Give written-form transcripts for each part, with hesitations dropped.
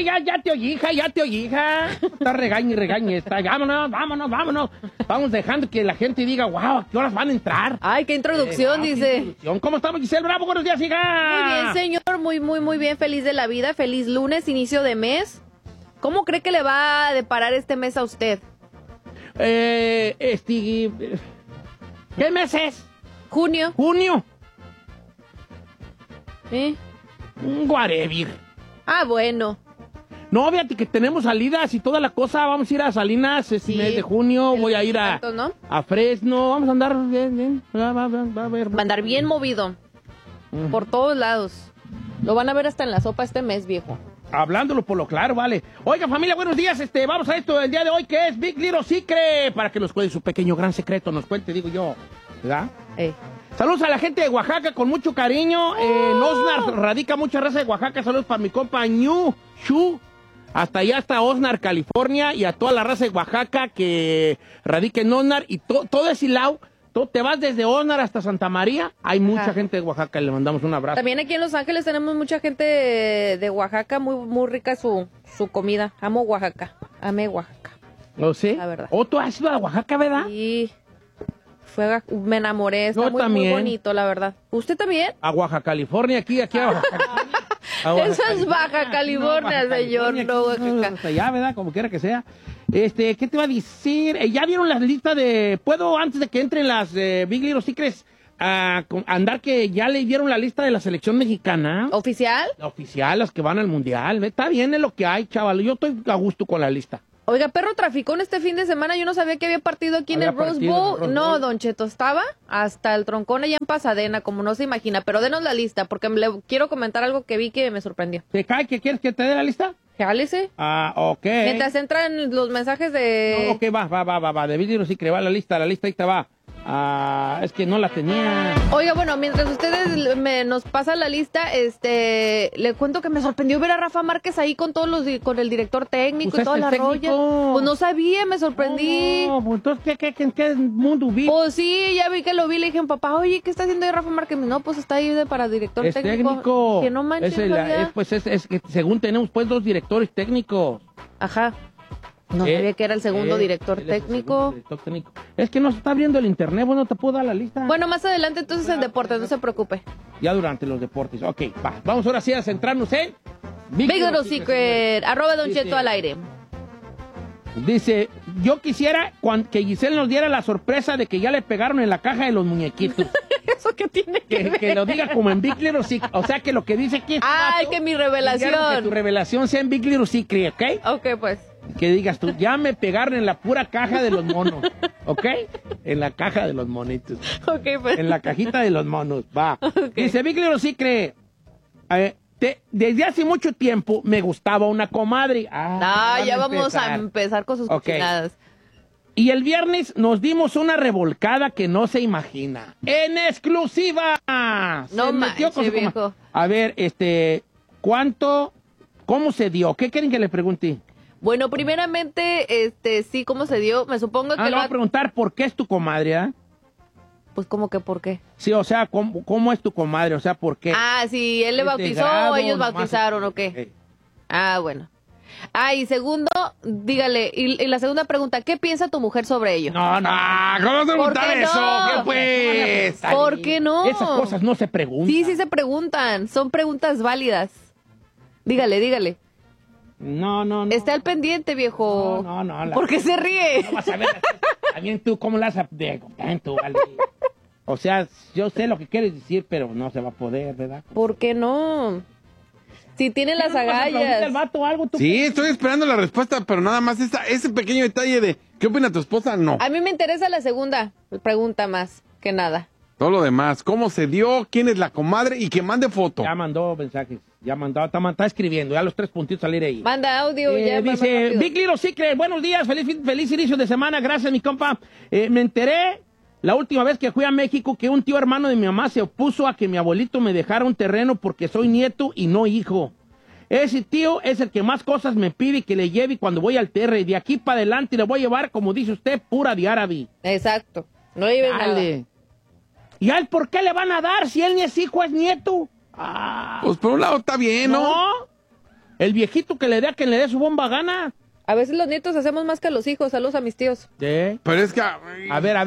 ya te oí, hija, ya te oí, hija. Está regañe y regañe. Está, vámonos. Vamos dejando que la gente diga, wow, ¿a qué horas van a entrar? Ay, qué introducción, dice. Introducción. ¿Cómo estamos, Giselle Bravo? Buenos días, hija. Muy bien, señor, muy bien, feliz de la vida, feliz lunes, inicio de mes. ¿Cómo cree que le va a deparar este mes a usted? ¿Qué mes es? Junio. Junio. Whatever. Ah, bueno. No, fíjate que tenemos salidas y toda la cosa. Vamos a ir a Salinas este mes de junio. Voy a ir a Fresno. Vamos a andar bien. Va a ver. Va a andar bien movido. Por todos lados. Lo van a ver hasta en la sopa este mes, viejo. Hablándolo por lo claro, vale. Oiga, familia, buenos días. Vamos a esto el día de hoy, que es Big Little Secret. Para que nos cuente su pequeño gran secreto. Nos cuente, digo yo. ¿Verdad? Saludos a la gente de Oaxaca con mucho cariño. En Osnar radica mucha raza de Oaxaca. Saludos para mi compa Ñu Shu. Hasta allá, hasta Osnar, California. Y a toda la raza de Oaxaca que radica en Osnar. Y todo ese lado. Te vas desde Osnar hasta Santa María. Hay mucha gente de Oaxaca. Le mandamos un abrazo. También aquí en Los Ángeles tenemos mucha gente de Oaxaca. Muy rica su comida. Amo Oaxaca. Amé Oaxaca. ¿Lo sé? La verdad. ¿Tú has ido a Oaxaca, verdad? Sí. Me enamoré. Está muy bonito, la verdad. ¿Usted también? A Oaxaca, California. Aquí a Oaxaca. Eso es Baja California, señor. No, Oaxaca. Hasta allá, ¿verdad? Como quiera que sea. ¿Qué te iba a decir? ¿Ya vieron las listas de... ¿Puedo, antes de que entren las Big Little Secrets, andar que ya le dieron la lista de la selección mexicana? ¿Oficial? La oficial, las que van al mundial. Está bien, es lo que hay, chaval. Yo estoy a gusto con la lista. Oiga, perro traficón este fin de semana. Yo no sabía que había partido aquí en el Rose Bowl. No, Don Cheto, estaba hasta el troncón allá en Pasadena, como no se imagina. Pero denos la lista, porque le quiero comentar algo que vi que me sorprendió. ¿Te cae que quieres que te dé la lista? Jálese. Ok. Mientras entran los mensajes de... No, ok, va. De Big Little Secret, va la lista ahí te va. Es que no la tenía. Oiga, bueno, mientras ustedes nos pasan la lista, le cuento que me sorprendió ver a Rafa Márquez ahí con con el director técnico pues y toda la rolla. Pues no sabía, me sorprendí. No, pues entonces, ¿en qué mundo vi? Pues sí, ya vi que lo vi, le dije a mi papá, oye, ¿qué está haciendo ahí Rafa Márquez? No, pues está ahí para director técnico. Que no manches, es que según tenemos pues 2 directores técnicos. Ajá. No sabía que era el segundo director técnico. Es que no se está abriendo el internet, bueno, te puedo dar la lista. Bueno, más adelante entonces en deportes, no se preocupe. Ya durante los deportes. Ok, vamos ahora sí a centrarnos en Big Little Secret. @ Don Cheto al aire. Dice, yo quisiera que Giselle nos diera la sorpresa de que ya le pegaron en la caja de los muñequitos. ¿Eso qué tiene que ver? Que lo diga como en Big Little Secret. O sea, que lo que dice aquí es... Que mi revelación. Que tu revelación sea en Big Little Secret, ¿ok? Ok, pues. Que digas tú, ya me pegaron en la pura caja de los monos, ¿ok? En la caja de los monitos. Ok, pues. En la cajita de los monos, va. Okay. Dice, Big Little Secret, desde hace mucho tiempo me gustaba una comadre. Ya vamos a empezar con sus cochinadas. Y el viernes nos dimos una revolcada que no se imagina. ¡En exclusiva! No manches, viejo. A ver, ¿cómo se dio? ¿Qué quieren que le pregunte? Bueno, primeramente, sí, ¿cómo se dio? Me supongo que... le voy a preguntar por qué es tu comadre, ¿ah? Pues, ¿cómo que por qué? Sí, o sea, ¿cómo es tu comadre? O sea, ¿por qué? Sí, él le bautizó o ellos bautizaron, ¿o qué? Bueno. Y segundo, dígale, y la segunda pregunta, ¿qué piensa tu mujer sobre ello? No, ¿cómo vas a preguntar eso? ¿Qué pues? ¿Por qué no? Esas cosas no se preguntan. Sí se preguntan, son preguntas válidas. Dígale. No. Está al pendiente, viejo. No. ¿Por qué se ríe? No vas a ver, también tú, ¿cómo la has de tanto, vale? O sea, yo sé lo que quieres decir, pero no se va a poder, ¿verdad? ¿Por qué no? Si tiene las agallas. ¿El vato algo? Sí, estoy esperando la respuesta, pero nada más ese pequeño detalle de ¿qué opina tu esposa? No. A mí me interesa la segunda pregunta más que nada. Todo lo demás, ¿cómo se dio? ¿Quién es la comadre? Y que mande foto. Ya mandó mensajes, está escribiendo, ya los 3 puntitos salir ahí. Manda audio ya. Dice, Big Little Secret, buenos días, feliz inicio de semana, gracias mi compa. Me enteré la última vez que fui a México que un tío hermano de mi mamá se opuso a que mi abuelito me dejara un terreno porque soy nieto y no hijo. Ese tío es el que más cosas me pide que le lleve cuando voy al terre. De aquí para adelante le voy a llevar, como dice usted, pura de árabe. Exacto, no lleve nada. ¿Y a él por qué le van a dar si él ni es hijo, es nieto? Pues por un lado está bien, ¿no? El viejito que le dé a quien le dé su bomba gana. A veces los nietos hacemos más que los hijos. Saludos a mis tíos. ¿Sí? Pero es que... A ver.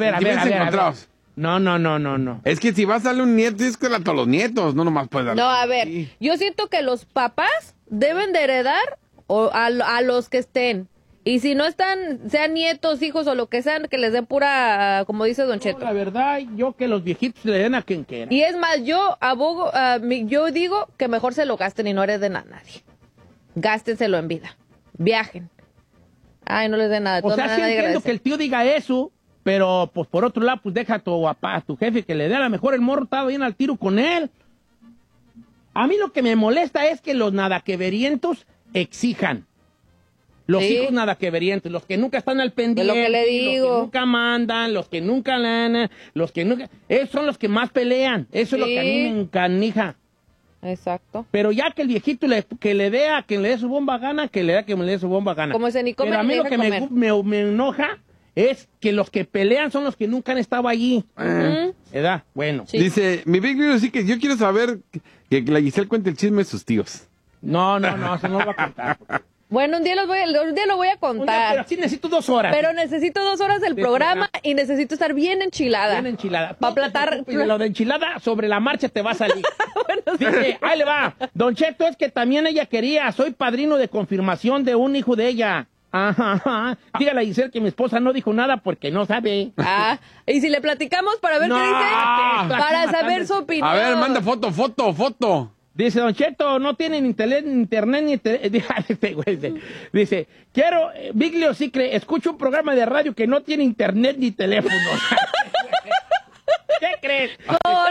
No. Es que si vas a darle un nieto, es que a todos los nietos, no nomás puedes darle. No, a ver, yo siento que los papás deben de heredar a los que estén. Y si no están, sean nietos, hijos o lo que sean, que les den pura, como dice Don Cheto. La verdad, yo que los viejitos le den a quien quiera. Y es más, yo abogo, yo digo que mejor se lo gasten y no hereden a nadie. Gástenselo en vida. Viajen. Ay, no les den nada. O sea, sí entiendo que el tío diga eso, pero pues por otro lado, pues deja a tu jefe que le dé. A lo mejor el morro estaba bien al tiro con él. A mí lo que me molesta es que los nadaqueverientos exijan. Los hijos nadaqueverientos, los que nunca están al pendiente, lo que le digo. los que nunca mandan, los que nunca esos son los que más pelean. Eso es lo que a mí me encanija. Exacto. Pero ya que el viejito que le dé a quien le dé su bomba gana, que le dé a quien le dé su bomba gana. Como se ni come, pero a mí lo que me enoja es que los que pelean son los que nunca han estado allí. ¿Verdad? Bueno. Sí. Dice, mi Big Little sí que yo quiero saber que la Giselle cuente el chisme de sus tíos. No, eso no lo va a contar. Bueno, un día lo voy a contar. Pero sí necesito 2 horas. Pero necesito 2 horas del programa y necesito estar bien enchilada. Bien enchilada. Para aplatar. Lo de enchilada sobre la marcha te va a salir. Bueno, dice, ahí le va. Don Cheto, es que también ella quería. Soy padrino de confirmación de un hijo de ella. Ajá. Dígale a Giselle que mi esposa no dijo nada porque no sabe. Y si le platicamos para ver qué dice. Para saber su opinión. A ver, manda foto. Dice, Don Cheto, no tienen internet ni Dice, quiero, Big Leo Secret, escucho un programa de radio que no tiene internet ni teléfono. ¿Qué crees? No,